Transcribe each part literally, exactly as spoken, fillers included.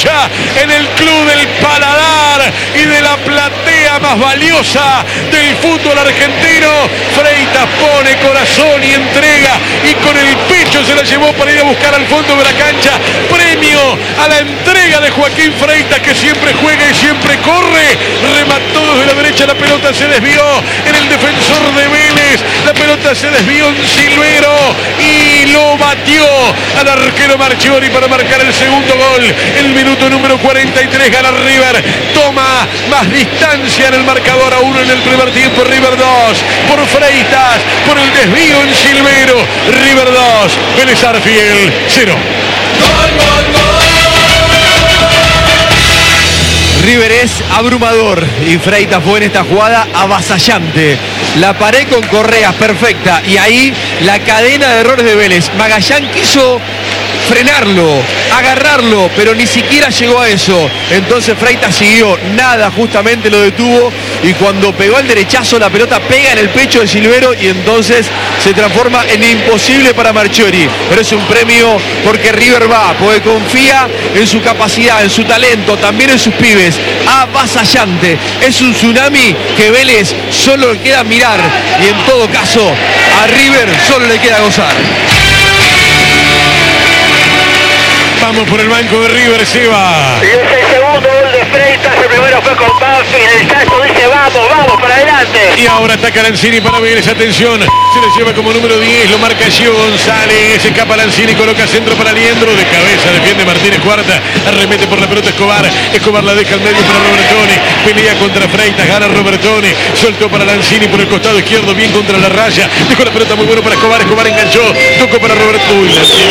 hincha, en el club del paladar y de la platea más valiosa del fútbol argentino. Freitas pone corazón y entrega, y con el pecho se la llevó para ir a buscar al fondo de la cancha. Premio a la entrega de Joaquín Freitas, que siempre juega y siempre corre. Remató desde la derecha, la pelota se desvió en el defensor de Vélez. La pelota se desvió en Silvero y lo batió al arquero Marchiori para marcar el segundo gol. El minuto número cuarenta y tres, gana River. Toma más distancia en el marcador, a uno en el primer tiempo. River dos por Freitas, por el desvío en Silvero. River dos, Vélez Arfiel cero. Gol, gol, gol. River es abrumador y Freitas fue en esta jugada avasallante. La pared con Correa perfecta, y ahí la cadena de errores de Vélez. Magallán quiso frenarlo, agarrarlo, pero ni siquiera llegó a eso. Entonces Freitas siguió, nada, justamente lo detuvo, y cuando pegó el derechazo la pelota pega en el pecho de Silvero y entonces se transforma en imposible para Marchiori. Pero es un premio porque River va, porque confía en su capacidad, en su talento, también en sus pibes. Avasallante, es un tsunami que Vélez solo le queda mirar, y en todo caso a River solo le queda gozar. Vamos por el banco de River, Seba. Y es el segundo gol de Freitas. El primero fue con Banfield. El Tazo dice vamos, vamos para adelante. Y ahora ataca Lanzini para Vélez. Atención, se le lleva como número diez. Lo marca Gio González. Se escapa Lanzini, coloca centro para Liendro. De cabeza defiende Martínez Cuarta. Arremete por la pelota Escobar. Escobar la deja al medio para Robertoni. Pelea contra Freitas. Gana Robertoni. Suelto para Lanzini por el costado izquierdo. Bien contra la raya. Dejó la pelota muy bueno para Escobar. Escobar enganchó. Tocó para Robertoni. Uy, Lanzini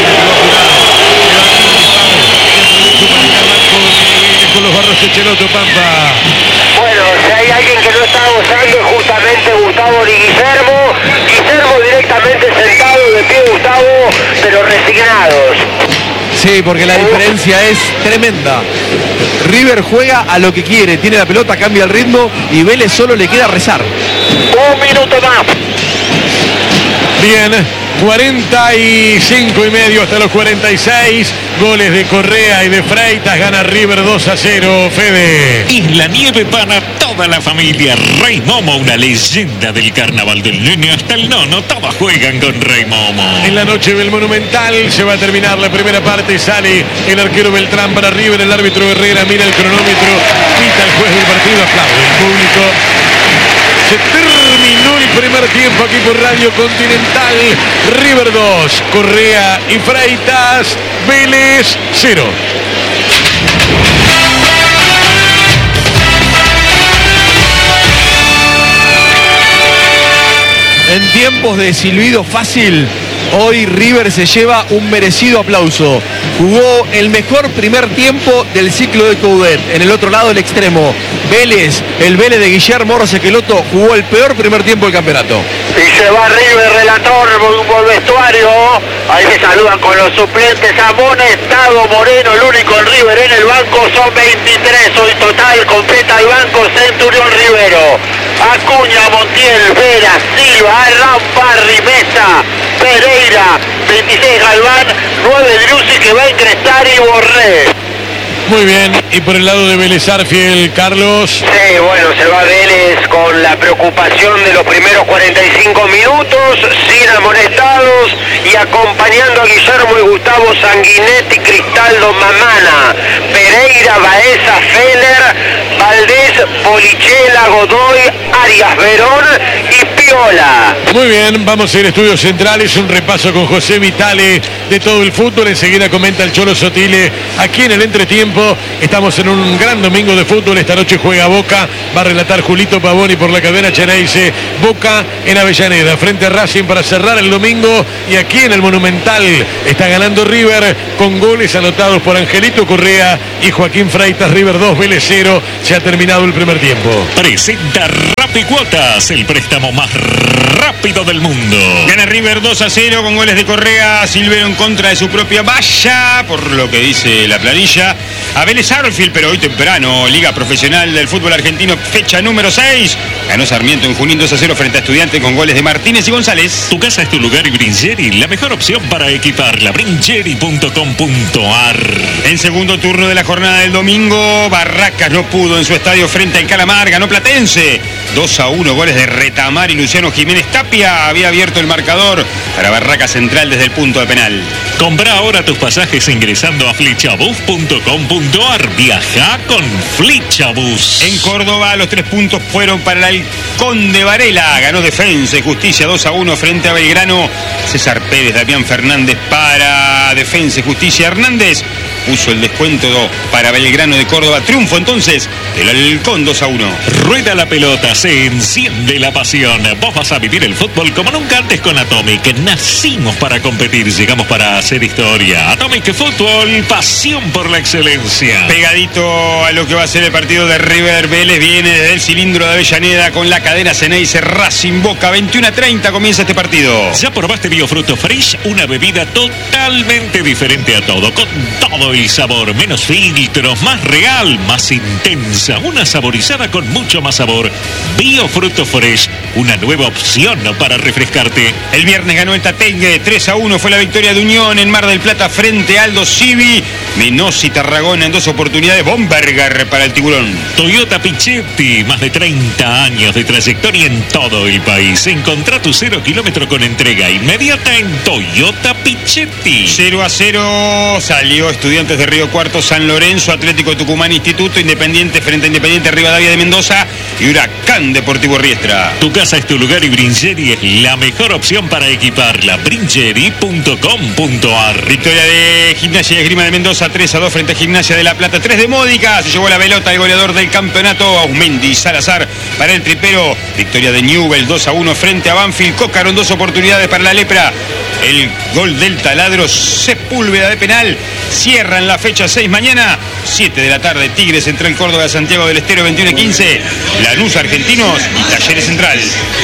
con los barros de Cheloto, Pampa. Bueno, si hay alguien que no está gozando es justamente Gustavo Di Guillermo. Guillermo directamente sentado de pie, Gustavo, pero resignados. Sí, porque la diferencia es tremenda. River juega a lo que quiere, tiene la pelota, cambia el ritmo, y Vélez solo le queda rezar. Un minuto más. Bien, cuarenta y cinco y medio hasta los cuarenta y seis. Goles de Correa y de Freitas. Gana River dos a cero. Fede. Isla Nieve para toda la familia. Rey Momo, una leyenda del carnaval del niño hasta el nono. Todos juegan con Rey Momo. En la noche del Monumental se va a terminar la primera parte. Sale el arquero Beltrán para River. El árbitro Herrera mira el cronómetro. Pita el juez del partido. Aplaude el público. Se terminó el primer tiempo aquí por Radio Continental. River dos, Correa y Freitas. Vélez cero. En tiempos de silbido fácil, hoy River se lleva un merecido aplauso. Jugó el mejor primer tiempo del ciclo de Coudet. En el otro lado, el extremo Vélez, el Vélez de Guillermo Rosequeloto, jugó el peor primer tiempo del campeonato. Y se va River, relator, por vestuario. Ahí se saludan con los suplentes. Amonestado Moreno, el único en River en el banco. Son veintitrés hoy total, completa el banco. Centurión Rivero, Acuña, Montiel, Vera, Silva, Arran, Barri, Mesa, Pereira, veintiséis Galván, nueve Driussi, que va a ingresar, y Borré. Muy bien, y por el lado de Vélez Arfiel, Carlos. Sí, bueno, se va Vélez con la preocupación de los primeros cuarenta y cinco minutos, sin amonestados, y acompañando a Guillermo y Gustavo Sanguinetti, Cristaldo, Mamana, Pereira, Baeza, Feller, Valdés, Polichela, Godoy, Arias, Verón y Piola. Muy bien, vamos a ir a Estudios Centrales, un repaso con José Vitale de todo el fútbol. Enseguida comenta el Cholo Sotile aquí en el entretiempo. Estamos en un gran domingo de fútbol. Esta noche juega Boca, va a relatar Julito Pavoni por la cadena Cheneise. Boca en Avellaneda, frente a Racing para cerrar el domingo. Y aquí en el Monumental está ganando River con goles anotados por Angelito Correa y Joaquín Freitas. River dos, Vélez cero. Se ha terminado el primer tiempo. Presenta Rapicuotas, el préstamo más rápido del mundo. Gana River dos a cero con goles de Correa, Silvero en contra de su propia valla, por lo que dice la planilla. a Vélez Sarsfield, pero hoy temprano, Liga Profesional del Fútbol Argentino, fecha número seis. Ganó Sarmiento en Junín dos a cero frente a Estudiantes con goles de Martínez y González. Tu casa es tu lugar y Bringeri, la mejor opción para equiparla. Bringeri punto com punto ar. En segundo turno de la jornada del domingo, Barracas no pudo en su estadio frente al Calamar, ganó Platense dos a uno, goles de Retamar y Luciano Jiménez Tapia. Había abierto el marcador para Barracas Central desde el punto de penal. Compra ahora tus pasajes ingresando a flechabus punto com punto ar. Viaja con Flechabus. En Córdoba los tres puntos fueron para el Halcón de Varela. Ganó Defensa y Justicia dos a uno frente a Belgrano. César Pérez, Damián Fernández para Defensa y Justicia. Hernández puso el descuento para Belgrano de Córdoba. Triunfo entonces del Halcón dos a uno. Rueda la pelota, se enciende la pasión. Vos vas a vivir el fútbol como nunca antes con Atomic. Nacimos para competir, llegamos para hacer historia. Atomic Fútbol, pasión por la excelencia. Pegadito a lo que va a ser el partido de River Vélez, viene desde el cilindro de Avellaneda con la cadena Ceneice Racing Boca. veintiuno a treinta comienza este partido. ¿Ya probaste Biofruto Fresh? Una bebida totalmente diferente a todo, con todo el sabor, menos filtros, más real, más intensa, una saborizada con mucho más sabor. Biofruto Fresh, una nueva opción para refrescarte. El viernes ganó el Tatengue, tres a uno fue la victoria de Unión en Mar del Plata frente a Aldo Civi. Menossi Tarragona en dos oportunidades, Bomberger para el Tiburón. Toyota Pichetti, más de treinta años de trayectoria en todo el país. Encontrá tu cero kilómetro con entrega inmediata en Toyota Pichetti. cero a cero salió Estudiantes de Río Cuarto, San Lorenzo, Atlético Tucumán, Instituto, Independiente frente a Independiente Rivadavia de Mendoza y Huracán Deportivo Riestra. Tu casa es tu lugar y Bringeri es la mejor opción para equiparla. Bringeri punto com punto ar. Victoria de Gimnasia y Esgrima de Mendoza, tres a dos frente a Gimnasia de La Plata, tres de Módica. Se llevó la pelota el goleador del campeonato, Aumendi Salazar para el tripero. Victoria de Newell, dos a uno frente a Banfield. Cócaro en dos oportunidades para la Lepra. El gol del Taladro, Sepúlveda de penal. Cierran la fecha seis mañana, siete de la tarde, Tigres entre el Córdoba de Santiago del Estero, veintiuno y quince. Lanús Argentinos y Talleres Central.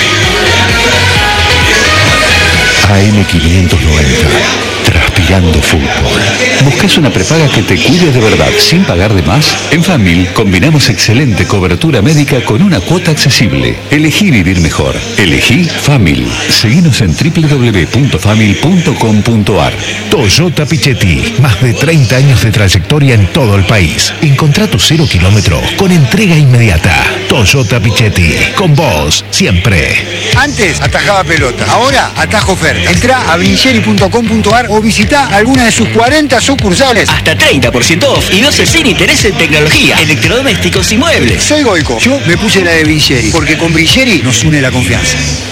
A M quinientos noventa, transpirando fútbol. ¿Buscas una prepaga que te cuide de verdad sin pagar de más? En Famil combinamos excelente cobertura médica con una cuota accesible. Elegí vivir mejor. Elegí Famil. Seguinos en doble u doble u doble u punto famil punto com punto ar. Toyota Pichetti, más de treinta años de trayectoria en todo el país. Encontrá tu cero kilómetro con entrega inmediata. Toyota Pichetti, con vos siempre. Antes atajaba pelota, ahora atajo oferta. Entrá a bringeri punto com punto ar o visita alguna de sus cuarenta sucursales. Hasta treinta por ciento off y doce sin interés en tecnología, electrodomésticos y muebles. Soy Goico, yo me puse la de Bringeri, porque con Bringeri nos une la confianza.